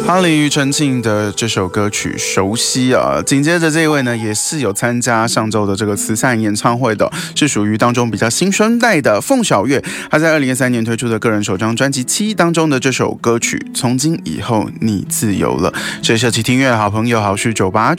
哈林庾澄庆的这首歌曲《熟悉》啊，紧接着这一位呢，也是有参加上周的这个慈善演唱会的，是属于当中比较新生代的凤小岳。他在2013年推出的个人首张专辑《7》当中的这首歌曲《从今以后你自由了》，这是社企听乐的好朋友好事98